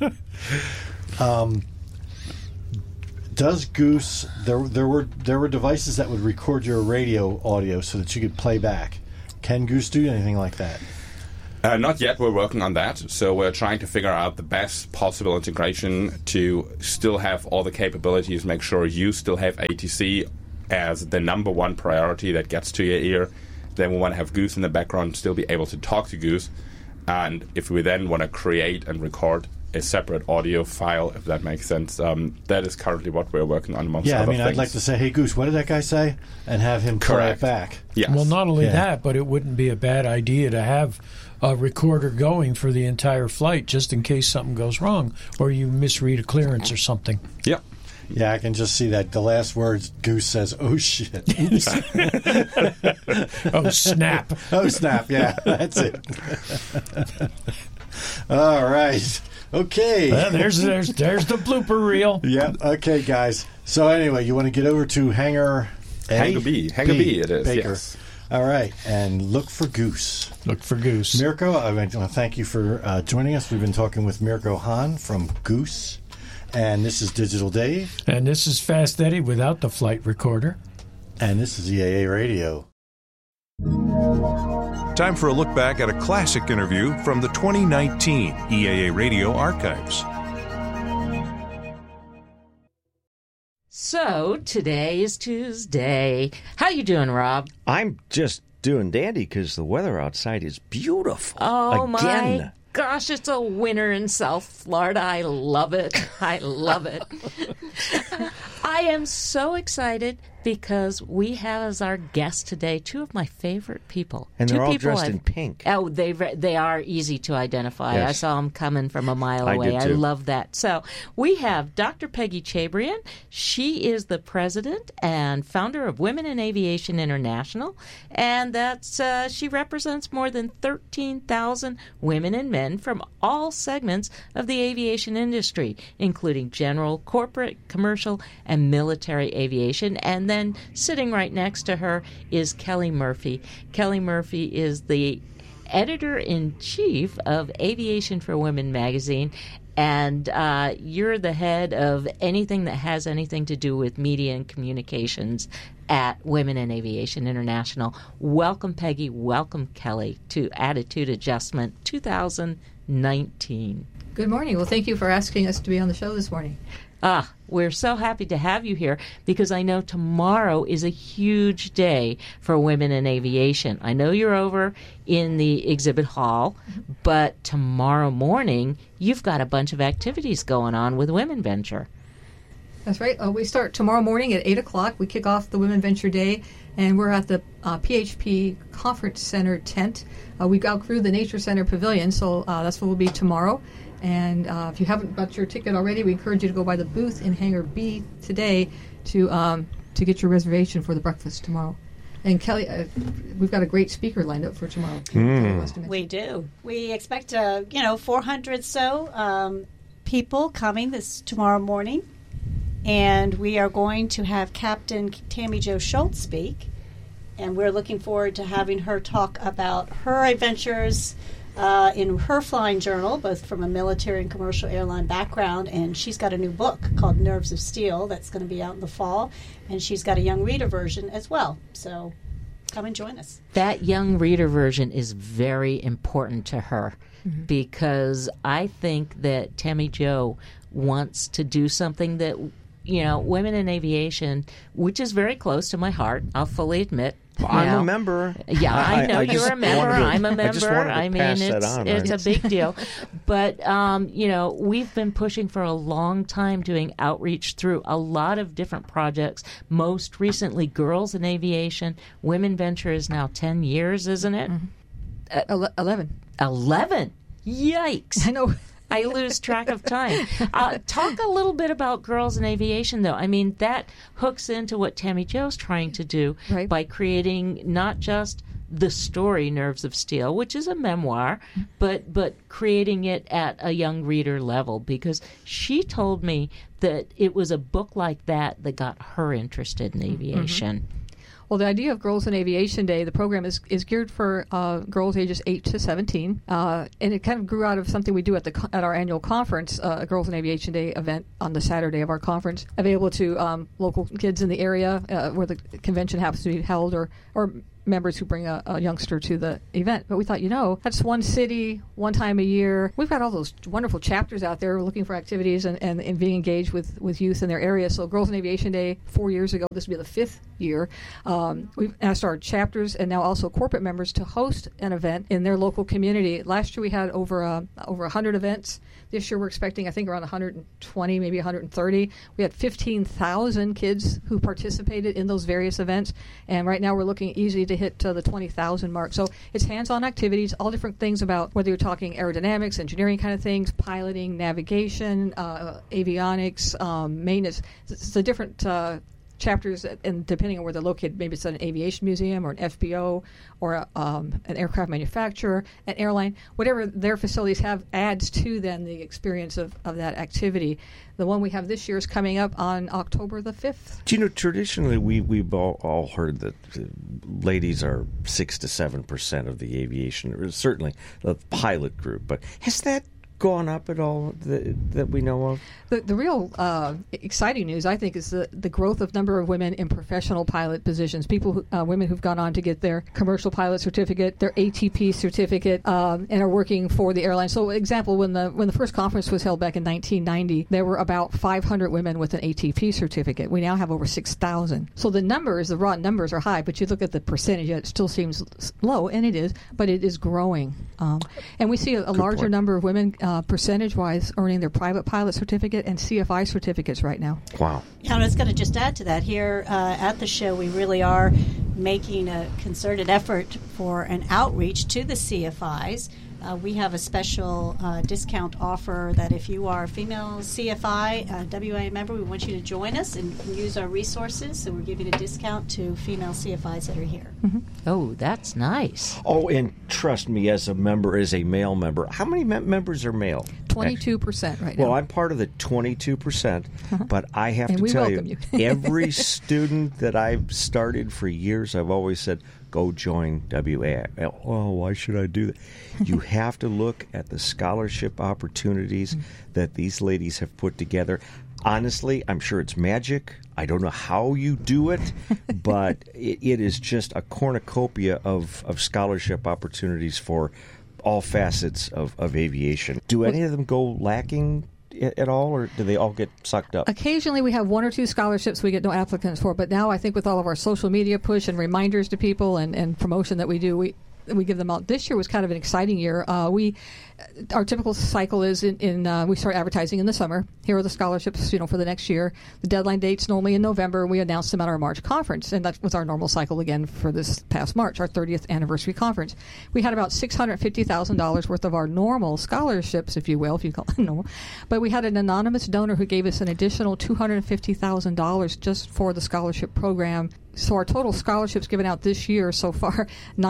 Does Goose? There were devices that would record your radio audio so that you could play back. Can Goose do anything like that? Not yet. We're working on that. So we're trying to figure out the best possible integration to still have all the capabilities, make sure you still have ATC as the number one priority that gets to your ear. Then we want to have Goose in the background, still be able to talk to Goose. And if we then want to create and record a separate audio file, if that makes sense, that is currently what we're working on, amongst other things. I'd like to say, hey, Goose, what did that guy say? And have him play it back. Yes. Well, not only that, but it wouldn't be a bad idea to have a recorder going for the entire flight just in case something goes wrong or you misread a clearance or something. Yeah. Yeah, I can just see that the last words Goose says, oh, shit. Oh, snap. Oh, snap, yeah, that's it. All right. Okay. Well, there's the blooper reel. Yep. Okay, guys. So anyway, you want to get over to Hangar A? Hangar B. Hangar B it is, Baker. yes. All right, and look for Goose. Look for Goose. Mirko, I want to thank you for joining us. We've been talking with Mirko Hahn from Goose, and this is Digital Dave. And this is Fast Eddie without the flight recorder. And this is EAA Radio. Time for a look back at a classic interview from the 2019 EAA Radio archives. So, today is Tuesday. How you doing, Rob? I'm just doing dandy because the weather outside is beautiful. Oh, Again. my gosh, it's a winter in South Florida. I love it. I love it. I am so excited because we have as our guest today 2 of my favorite people. And they're all people dressed in pink. Oh, they are easy to identify. Yes. I saw them coming from a mile I away. did I too. love that. So we have Dr. Peggy Chabrian. She is the president and founder of Women in Aviation International, and that's she represents more than 13,000 women and men from all segments of the aviation industry, including general, corporate, commercial, and military aviation. And then sitting right next to her is Kelly Murphy. Kelly Murphy is the editor-in-chief of Aviation for Women magazine, and you're the head of anything that has anything to do with media and communications at Women in Aviation International. Welcome, Peggy. Welcome, Kelly, to Attitude Adjustment 2019. Good morning. Well, thank you for asking us to be on the show this morning. We're so happy to have you here because I know tomorrow is a huge day for women in aviation. I know you're over in the exhibit hall, but tomorrow morning you've got a bunch of activities going on with Women Venture. That's right. We start tomorrow morning at 8 o'clock. We kick off the Women Venture Day, and we're at the PHP Conference Center tent. We outgrew the Nature Center Pavilion, so that's where we'll be tomorrow. And if you haven't got your ticket already, we encourage you to go by the booth in Hangar B today to get your reservation for the breakfast tomorrow. And Kelly, we've got a great speaker lined up for tomorrow. We do. We expect 400 so people coming this tomorrow morning, and we are going to have Captain Tammy Jo Schultz speak, and we're looking forward to having her talk about her adventures in her flying journal, both from a military and commercial airline background, and she's got a new book called Nerves of Steel that's going to be out in the fall, and she's got a young reader version as well. So come and join us. That young reader version is very important to her because I think that Tammy Jo wants to do something that women in aviation, which is very close to my heart, I'll fully admit. Well, I'm a member. Yeah, I know you're a member. I'm a member. I mean, it's a big deal. But, we've been pushing for a long time doing outreach through a lot of different projects. Most recently, Girls in Aviation. Women Venture is now 10 years, isn't it? 11. 11? Yikes. I know. I lose track of time. Talk a little bit about Girls in Aviation, though. I mean, that hooks into what Tammy Jo's trying to do by creating not just the story Nerves of Steel, which is a memoir, but creating it at a young reader level, because she told me that it was a book like that got her interested in aviation. Mm-hmm. Well, the idea of Girls in Aviation Day, the program is geared for girls ages 8 to 17, and it kind of grew out of something we do at our annual conference, a Girls in Aviation Day event on the Saturday of our conference, available to local kids in the area where the convention happens to be held, or members who bring a youngster to the event. But we thought, that's one city, one time a year. We've got all those wonderful chapters out there looking for activities and being engaged with youth in their area. So Girls in Aviation Day, 4 years ago, this will be the 5th year, we've asked our chapters and now also corporate members to host an event in their local community. Last year we had over 100 events. This year we're expecting, I think, around 120, maybe 130. We had 15,000 kids who participated in those various events, and right now we're looking easy to hit the 20,000 mark. So it's hands-on activities, all different things about whether you're talking aerodynamics, engineering kind of things, piloting, navigation, avionics, maintenance. It's the different chapters, and depending on where they're located, maybe it's an aviation museum or an FBO or an aircraft manufacturer, an airline, whatever their facilities have adds to then the experience of that activity. The one we have this year is coming up on October the 5th. Traditionally we've all heard that ladies are 6 to 7% of the aviation, or certainly the pilot group, but has that gone up at all that we know of? The real exciting news, I think, is the growth of number of women in professional pilot positions. Women who've gone on to get their commercial pilot certificate, their ATP certificate, and are working for the airline. So, example, when the first conference was held back in 1990, there were about 500 women with an ATP certificate. We now have over 6,000. So the raw numbers are high, but you look at the percentage, it still seems low, and it is, but it is growing. And we see a larger point. number of women percentage-wise earning their private pilot certificate and CFI certificates right now. Wow. Yeah, I was going to just add to that. Here at the show, we really are making a concerted effort for an outreach to the CFIs. We have a special discount offer that if you are a female CFI, WA member, we want you to join us and use our resources. So we're giving a discount to female CFIs that are here. Mm-hmm. Oh, that's nice. Oh, and trust me, as a male member, how many members are male? 22% right now. Well, I'm part of the 22%, but I have to tell you, every student that I've started for years, I've always said, go join WA. Oh, why should I do that? You have to look at the scholarship opportunities that these ladies have put together. Honestly, I'm sure it's magic. I don't know how you do it, but it is just a cornucopia of scholarship opportunities for all facets of aviation. Do any of them go lacking at all, or do they all get sucked up? Occasionally we have one or two scholarships we get no applicants for, but now I think with all of our social media push and reminders to people and promotion that we do, we give them out. This year was kind of an exciting year. Our typical cycle is we start advertising in the summer. Here are the scholarships, for the next year. The deadline date's normally in November. We announce them at our March conference, and that was our normal cycle again for this past March, our 30th anniversary conference. We had about $650,000 worth of our normal scholarships, if you will, if you call it normal. But we had an anonymous donor who gave us an additional $250,000 just for the scholarship program. So our total scholarships given out this year so far,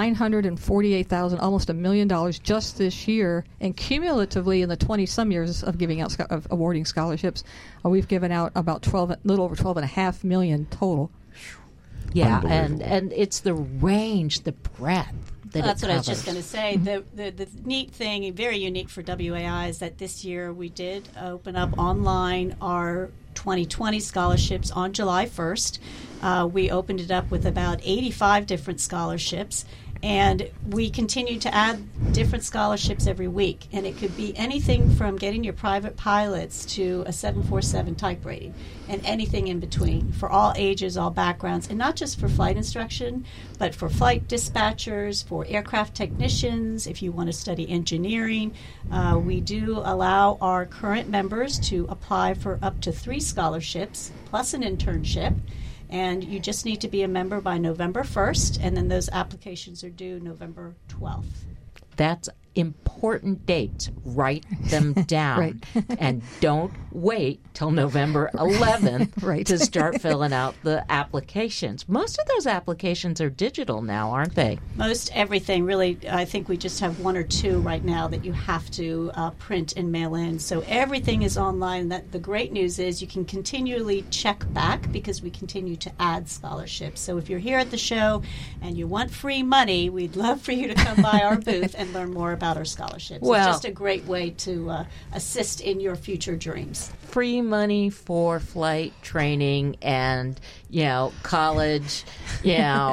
$948,000, almost $1 million just this year. And cumulatively, in the 20-some years of giving out of awarding scholarships, we've given out about little over $12.5 million total. Yeah, and it's the range, the breadth. That's what I was just going to say. The neat thing, very unique for WAI, is that this year we did open up online our 2020 scholarships on July 1st. We opened it up with about 85 different scholarships, And we continue to add different scholarships every week. And it could be anything from getting your private pilots to a 747 type rating and anything in between for all ages, all backgrounds, and not just for flight instruction, but for flight dispatchers, for aircraft technicians, if you want to study engineering. We do allow our current members to apply for up to 3 scholarships plus an internship. And you just need to be a member by November 1st, and then those applications are due November 12th. That's important dates. Write them down. Right. And don't wait till November 11th to start filling out the applications. Most of those applications are digital now, aren't they? Most everything, really. I think we just have 1 or 2 right now that you have to print and mail in. So everything is online. The great news is you can continually check back because we continue to add scholarships. So if you're here at the show and you want free money, we'd love for you to come by our booth and learn more about our scholarships. Well, it's just a great way to assist in your future dreams. Free money for flight training and, college, Did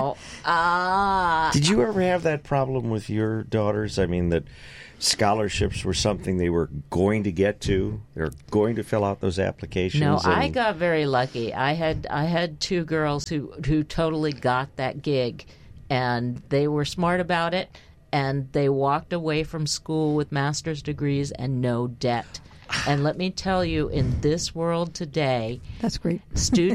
you ever have that problem with your daughters? I mean, that scholarships were something they were going to get to? They're going to fill out those applications? No, I got very lucky. I had 2 girls who totally got that gig, and they were smart about it. And they walked away from school with master's degrees and no debt. And let me tell you, in this world today, that's great. Students